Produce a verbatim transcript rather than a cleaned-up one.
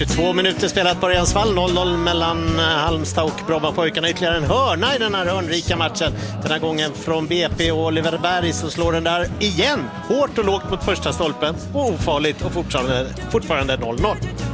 tjugotvå minuter spelat på Rensvall, noll noll mellan Halmstad och Brommapojkarna. Ytterligare en hörna i den här hörnrika matchen. Den här gången från B P och Oliver Berg, så slår den där igen. Hårt och lågt mot första stolpen. Ofarligt och fortfarande, fortfarande noll noll.